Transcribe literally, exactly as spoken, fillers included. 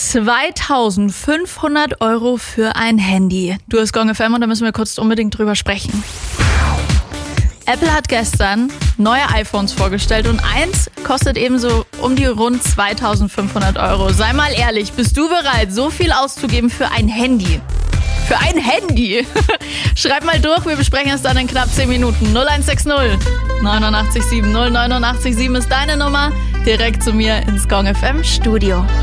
zweitausendfünfhundert Euro für ein Handy. Du hast Gong F M und da müssen wir kurz unbedingt drüber sprechen. Apple hat gestern neue iPhones vorgestellt und eins kostet ebenso um die rund zweitausendfünfhundert Euro. Sei mal ehrlich, bist du bereit, so viel auszugeben für ein Handy? Für ein Handy? Schreib mal durch, wir besprechen es dann in knapp zehn Minuten. null eins sechs null neunundachtzig sieben null neunundachtzig sieben ist deine Nummer. Direkt zu mir ins Gong F M Studio.